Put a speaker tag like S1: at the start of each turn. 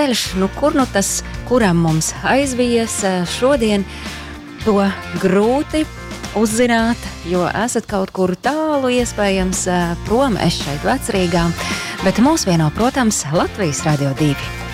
S1: ceļš, kur tas, kuram mums aizvies šodien, to grūti uzzināt, jo esat kaut kur tālu, iespējams, prom es šeit Vecrīgā, bet mūs vieno, protams, Latvijas Radio 2.